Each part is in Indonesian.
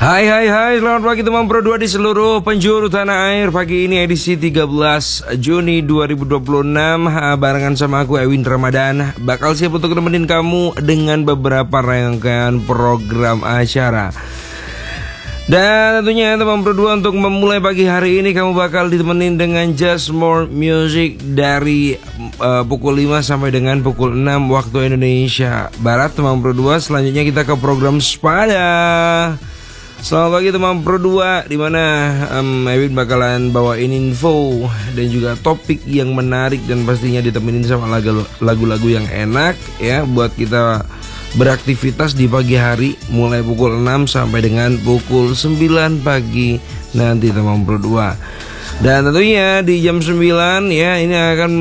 Hai, selamat pagi teman Pro 2 di seluruh penjuru tanah air. Pagi ini edisi 13 Juni 2026, barengan sama aku Ewin Ramadan. Bakal siap untuk nemenin kamu dengan beberapa rangkaian program acara. Dan tentunya teman Pro 2, untuk memulai pagi hari ini kamu bakal ditemenin dengan Just More Music dari pukul 5 sampai dengan pukul 6 waktu Indonesia Barat teman Pro 2. Selanjutnya kita ke program Sepada. Selamat pagi teman Pro 2, dimana Ewin bakalan bawain info dan juga topik yang menarik dan pastinya ditemenin sama lagu-lagu yang enak ya, buat kita beraktivitas di pagi hari mulai pukul 6 sampai dengan pukul 9 pagi nanti teman Pro 2. Dan tentunya di jam 9 ya, ini akan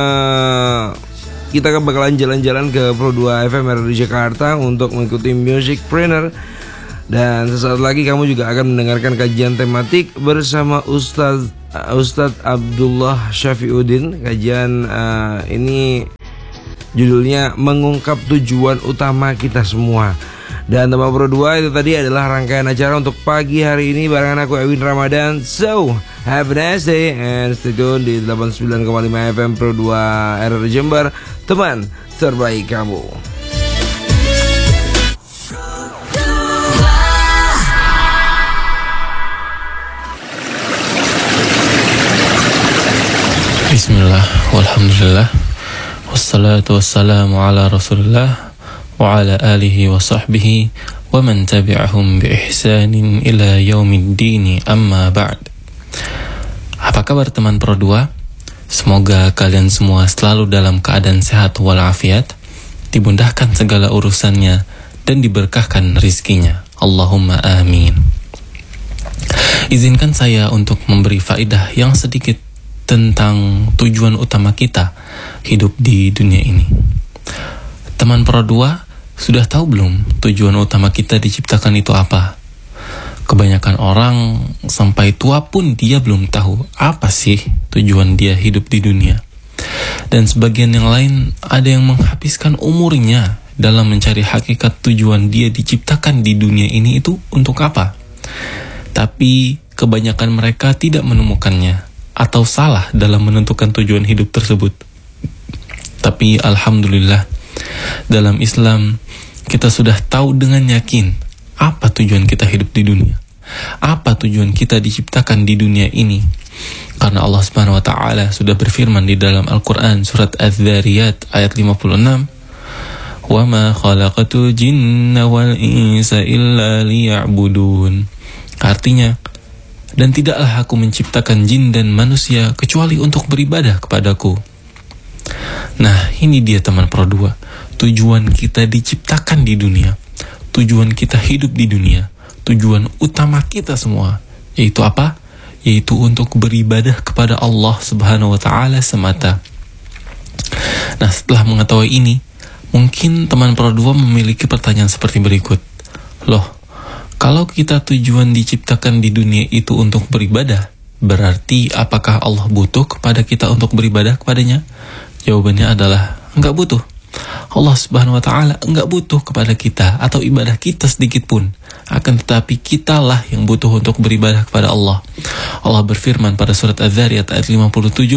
kita bakalan jalan-jalan ke Pro 2 FM di Jakarta untuk mengikuti Music Trainer. Dan sesaat lagi kamu juga akan mendengarkan kajian tematik bersama Ustadz Abdullah Syafiuddin. Kajian ini judulnya mengungkap tujuan utama kita semua. Dan teman Pro 2, itu tadi adalah rangkaian acara untuk pagi hari ini barengan aku Ewin Ramadan. So, have a nice day and stay tune di 89,5 FM Pro 2 RRI Jember, teman terbaik kamu. Bismillah, walhamdulillah, wassalatu wassalamu ala rasulillah wa ala alihi wa sahbihi wa man tabi'ahum bi ihsanin ila yaumiddini, amma ba'd. Apa kabar teman Pro 2? Semoga kalian semua selalu dalam keadaan sehat walafiat, dimudahkan segala urusannya dan diberkahkan rizkinya. Allahumma amin. Izinkan saya untuk memberi faedah yang sedikit tentang tujuan utama kita hidup di dunia ini. Teman Pro 2, sudah tahu belum tujuan utama kita diciptakan itu apa? Kebanyakan orang sampai tua pun dia belum tahu apa sih tujuan dia hidup di dunia. Dan sebagian yang lain ada yang menghabiskan umurnya dalam mencari hakikat tujuan dia diciptakan di dunia ini itu untuk apa. Tapi kebanyakan mereka tidak menemukannya atau salah dalam menentukan tujuan hidup tersebut. Tapi alhamdulillah, dalam Islam kita sudah tahu dengan yakin apa tujuan kita hidup di dunia, apa tujuan kita diciptakan di dunia ini. Karena Allah Subhanahu wa taala sudah berfirman di dalam Al-Qur'an surat Az-Zariyat ayat 56, "Wa ma khalaqatul jinna wal insa illa liya'budun." Artinya, dan tidaklah aku menciptakan jin dan manusia kecuali untuk beribadah kepadaku. Nah, ini dia teman Pro 2. Tujuan kita diciptakan di dunia, tujuan kita hidup di dunia, tujuan utama kita semua, yaitu apa? Yaitu untuk beribadah kepada Allah Subhanahu wa taala semata. Nah, setelah mengetahui ini, mungkin teman Pro 2 memiliki pertanyaan seperti berikut. Loh, kalau kita tujuan diciptakan di dunia itu untuk beribadah, berarti apakah Allah butuh kepada kita untuk beribadah kepadanya? Jawabannya adalah enggak butuh. Allah Subhanahu wa taala enggak butuh kepada kita atau ibadah kita sedikit pun. Akan tetapi kitalah yang butuh untuk beribadah kepada Allah. Allah berfirman pada surat Az-Zariyat ayat 57,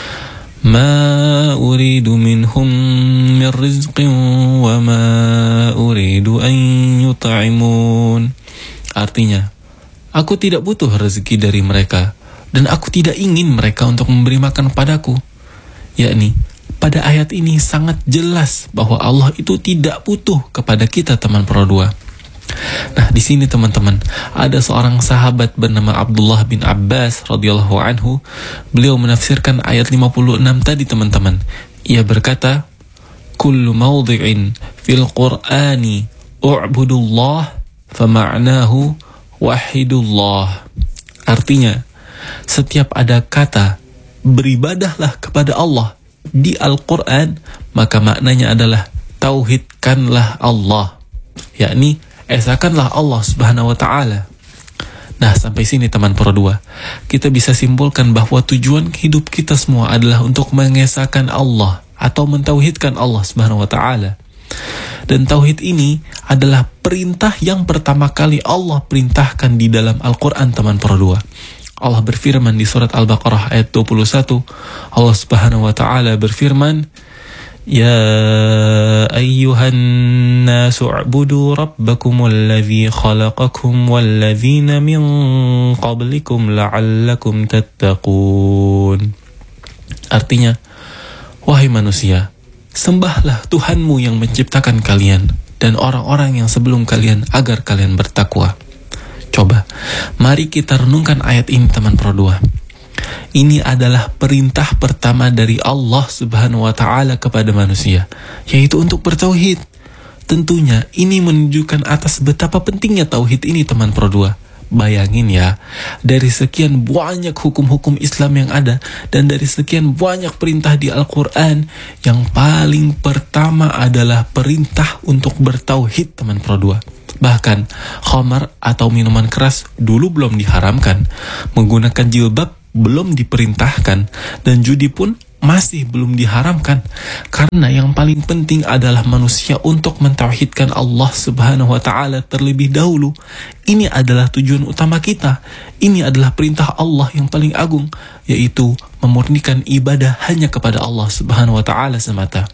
"Ma uridu minhum min rizqin wa ma uridu an yut'imun." Artinya, aku tidak butuh rezeki dari mereka dan aku tidak ingin mereka untuk memberi makan padaku. Yakni, pada ayat ini sangat jelas bahwa Allah itu tidak butuh kepada kita teman Pro 2. Nah, di sini teman-teman, ada seorang sahabat bernama Abdullah bin Abbas radhiyallahu anhu. Beliau menafsirkan ayat 56 tadi teman-teman. Ia berkata, "Kullu mawdi'in fil Qur'ani u'budullah fama'nahu wahidullah." Artinya, setiap ada kata beribadahlah kepada Allah di Al-Quran, maka maknanya adalah tauhidkanlah Allah, yakni esakanlah Allah Subhanahu wa taala. Nah, sampai sini teman Pro 2, kita bisa simpulkan bahwa tujuan hidup kita semua adalah untuk mengesahkan Allah atau mentauhidkan Allah Subhanahu wa taala. Dan tauhid ini adalah perintah yang pertama kali Allah perintahkan di dalam Al-Quran, teman Pro 2. Allah berfirman di surat Al-Baqarah ayat 21. Allah Subhanahu wa taala berfirman, "Ya ayyuhan nasu u'budu rabbakumul ladzi khalaqakum wal ladzina min qablikum la'allakum tattaqun." Artinya, wahai manusia, sembahlah Tuhanmu yang menciptakan kalian dan orang-orang yang sebelum kalian agar kalian bertakwa. Coba, mari kita renungkan ayat ini, teman Pro 2. Ini adalah perintah pertama dari Allah Subhanahu wa taala kepada manusia, yaitu untuk bertauhid. Tentunya ini menunjukkan atas betapa pentingnya tauhid ini, teman Pro 2. Bayangin ya, dari sekian banyak hukum-hukum Islam yang ada dan dari sekian banyak perintah di Al-Quran, yang paling pertama adalah perintah untuk bertauhid, teman Pro 2. Bahkan khamar atau minuman keras dulu belum diharamkan, menggunakan jilbab belum diperintahkan, dan judi pun masih belum diharamkan. Karena yang paling penting adalah manusia untuk mentauhidkan Allah Subhanahu wa taala terlebih dahulu. Ini adalah tujuan utama kita. Ini adalah perintah Allah yang paling agung, yaitu memurnikan ibadah hanya kepada Allah Subhanahu wa taala semata.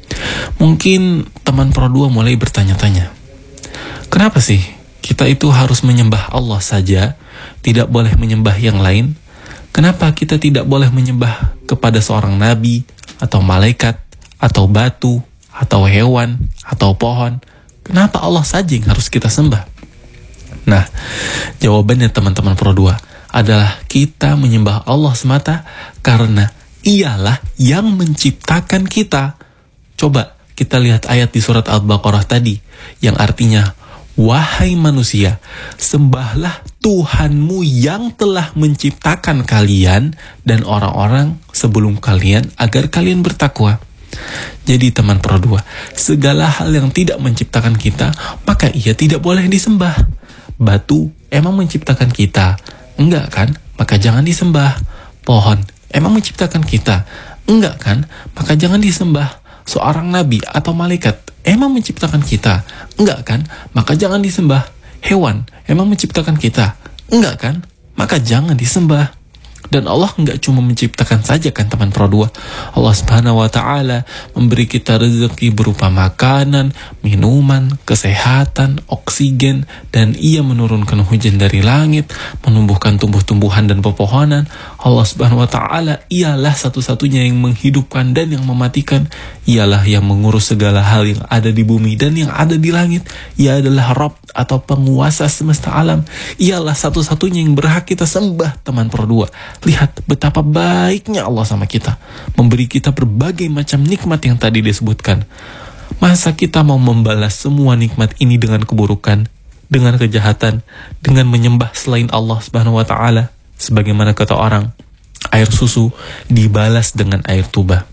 Mungkin teman Pro 2 mulai bertanya-tanya, kenapa sih kita itu harus menyembah Allah saja, tidak boleh menyembah yang lain? Kenapa kita tidak boleh menyembah kepada seorang nabi, atau malaikat, atau batu, atau hewan, atau pohon? Kenapa Allah saja yang harus kita sembah? Nah, jawabannya teman-teman Pro 2 adalah kita menyembah Allah semata karena Ialah yang menciptakan kita. Coba kita lihat ayat di surat Al-Baqarah tadi, yang artinya, wahai manusia, sembahlah Tuhanmu yang telah menciptakan kalian dan orang-orang sebelum kalian agar kalian bertakwa. Jadi teman Pro 2, segala hal yang tidak menciptakan kita, maka ia tidak boleh disembah. Batu emang menciptakan kita? Enggak kan? Maka jangan disembah. Pohon emang menciptakan kita? Enggak kan? Maka jangan disembah. Seorang nabi atau malaikat emang menciptakan kita? Enggak kan? Maka jangan disembah. Hewan emang menciptakan kita? Enggak kan? Maka jangan disembah. Dan Allah enggak cuma menciptakan saja kan teman Pro 2. Allah Subhanahu wa taala memberi kita rezeki berupa makanan, minuman, kesehatan, oksigen, dan ia menurunkan hujan dari langit, menumbuhkan tumbuh-tumbuhan dan pepohonan. Allah Subhanahu wa taala ialah satu-satunya yang menghidupkan dan yang mematikan. Ialah yang mengurus segala hal yang ada di bumi dan yang ada di langit. Ia adalah Rabb atau penguasa semesta alam. Ialah satu-satunya yang berhak kita sembah teman Pro 2. Lihat betapa baiknya Allah sama kita, memberi kita berbagai macam nikmat yang tadi disebutkan. Masa kita mau membalas semua nikmat ini dengan keburukan, dengan kejahatan, dengan menyembah selain Allah Subhanahu wa taala? Sebagaimana kata orang, air susu dibalas dengan air tuba.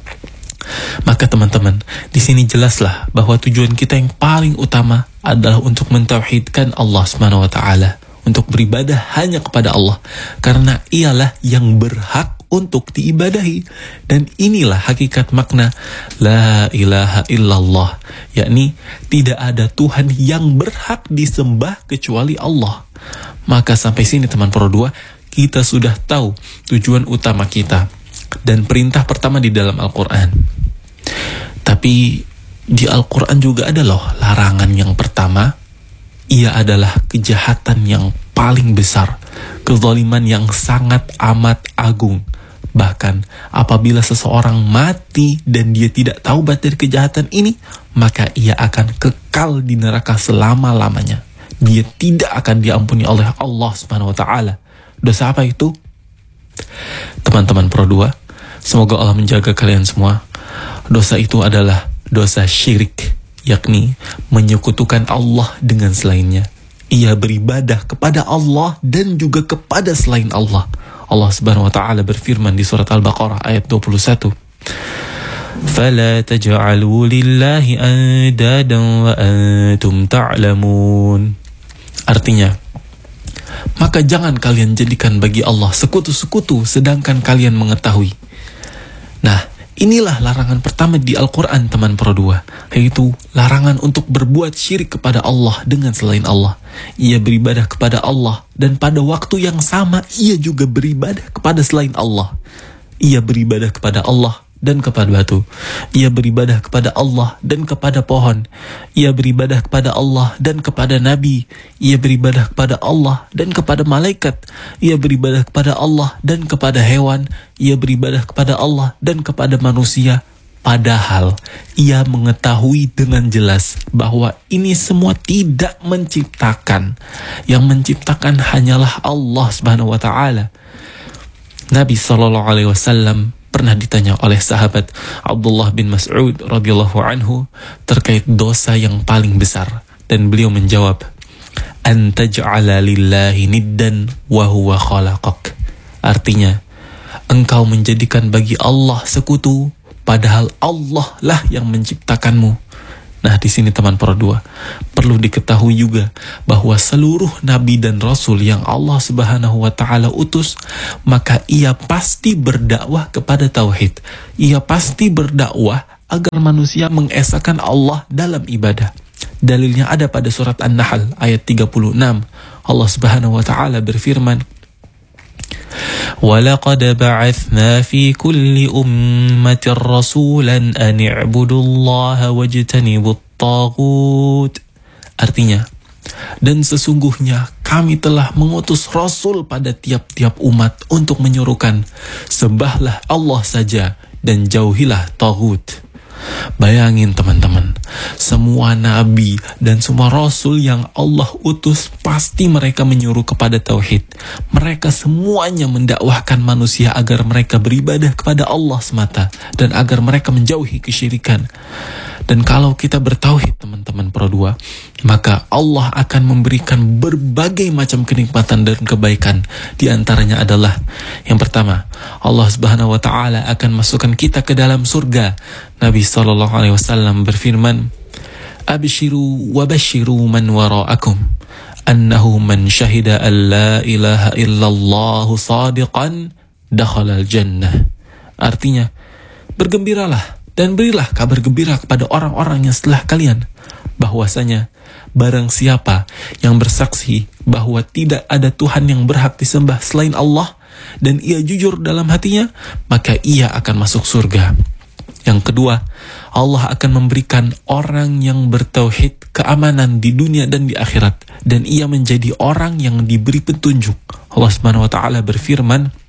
Maka teman-teman, di sini jelaslah bahwa tujuan kita yang paling utama adalah untuk mentauhidkan Allah Subhanahu wa taala, untuk beribadah hanya kepada Allah, karena ialah yang berhak untuk diibadahi. Dan inilah hakikat makna La ilaha illallah, yakni tidak ada Tuhan yang berhak disembah kecuali Allah. Maka sampai sini teman Pro 2, kita sudah tahu tujuan utama kita dan perintah pertama di dalam Al-Quran. Tapi di Al-Quran juga ada loh larangan yang pertama. Ia adalah kejahatan yang paling besar, kezaliman yang sangat amat agung. Bahkan apabila seseorang mati dan dia tidak taubat dari kejahatan ini, maka ia akan kekal di neraka selama-lamanya. Dia tidak akan diampuni oleh Allah Subhanahu wa taala. Dosa apa itu? Teman-teman Pro 2, semoga Allah menjaga kalian semua. Dosa itu adalah dosa syirik, yakni menyekutukan Allah dengan selainnya. Ia beribadah kepada Allah dan juga kepada selain Allah. Allah Subhanahu wa taala berfirman di surat Al-Baqarah ayat 21. "Fala taj'alu lillahi andadan wa antum ta'lamun." Artinya, maka jangan kalian jadikan bagi Allah sekutu-sekutu sedangkan kalian mengetahui. Nah, Inilah larangan pertama di Al-Quran, teman Pro 2, yaitu larangan untuk berbuat syirik kepada Allah dengan selain Allah. Ia beribadah kepada Allah, dan pada waktu yang sama ia juga beribadah kepada selain Allah. Ia beribadah kepada Allah dan kepada batu. Ia beribadah kepada Allah dan kepada pohon. Ia beribadah kepada Allah dan kepada nabi. Ia beribadah kepada Allah dan kepada malaikat. Ia beribadah kepada Allah dan kepada hewan. Ia beribadah kepada Allah dan kepada manusia. Padahal ia mengetahui dengan jelas bahwa ini semua tidak menciptakan. Yang menciptakan hanyalah Allah Subhanahu wa taala. Nabi SAW pernah ditanya oleh sahabat Abdullah bin Mas'ud radhiyallahu anhu terkait dosa yang paling besar, dan beliau menjawab, antaj'ala lillahi niddan wa huwa khalaqak. Artinya, engkau menjadikan bagi Allah sekutu padahal Allah lah yang menciptakanmu. Nah, di sini teman Pro 2, perlu diketahui juga bahwa seluruh nabi dan rasul yang Allah Subhanahu wa taala utus, maka ia pasti berdakwah kepada tauhid. Ia pasti berdakwah agar manusia mengesahkan Allah dalam ibadah. Dalilnya ada pada surat An-Nahl ayat 36. Allah Subhanahu wa taala berfirman, وَلَقَدْ بَعَثْنَا فِي كُلِّ أُمَّةٍ رَسُولًا أَنِ اعْبُدُوا اللَّهَ وَاجْتَنِبُوا الطَّاغُوتَ. Artinya, dan sesungguhnya kami telah mengutus Rasul pada tiap-tiap umat untuk menyuruhkan, sembahlah Allah saja dan jauhilah taghut. Bayangin teman-teman, semua nabi dan semua rasul yang Allah utus pasti mereka menyuruh kepada tauhid. Mereka semuanya mendakwahkan manusia agar mereka beribadah kepada Allah semata dan agar mereka menjauhi kesyirikan. Dan kalau kita bertauhid teman-teman Pro 2, maka Allah akan memberikan berbagai macam kenikmatan dan kebaikan. Di antaranya adalah yang pertama, Allah Subhanahu wa taala akan masukkan kita ke dalam surga. Nabi SAW berfirman, Abshiru wa bashiru man wara'akum annahu man syahida an la ilaha illallah sadiqan dakhalal jannah. Artinya, bergembiralah dan berilah kabar gembira kepada orang-orang yang setelah kalian, bahwasanya barang siapa yang bersaksi bahwa tidak ada Tuhan yang berhak disembah selain Allah, dan ia jujur dalam hatinya, maka ia akan masuk surga. Yang kedua, Allah akan memberikan orang yang bertauhid keamanan di dunia dan di akhirat, dan ia menjadi orang yang diberi petunjuk. Allah Subhanahu wa taala berfirman,